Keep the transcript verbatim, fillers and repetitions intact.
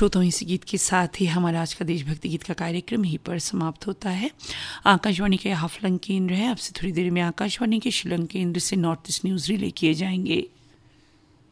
श्रोताओं, इसी गीत के साथ ही हमारा आज का देशभक्ति गीत का कार्यक्रम यहीं पर समाप्त होता है। आकाशवाणी के हाफलंग केंद्र है। अब से थोड़ी देर में आकाशवाणी के शिलंग केंद्र से नॉर्थ ईस्ट न्यूज़ रिले किए जाएंगे।